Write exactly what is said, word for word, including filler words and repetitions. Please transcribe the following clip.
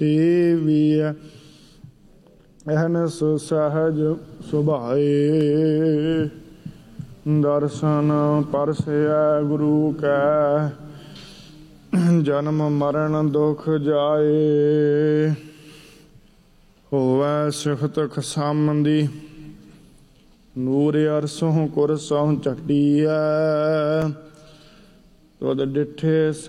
ਦੇਵੀਐ ਅਹਨਸ ਸਹਜ ਸੁਭਾਏ। ਦਰਸ਼ਨ ਪਰਸੈ ਗੁਰੂ ਕੈ ਜਨਮ ਮਰਨ ਦੁਖ ਜਾਏ। ਹੋਵੈ ਸਿਫਤ ਖਸਾਮੰਦੀ ਨੂਰ ਅਰਸੋਂ ਕੁਰਸੋਂ ਚੱਟੀਐ। ਤੁਧ ਡਿਠੇ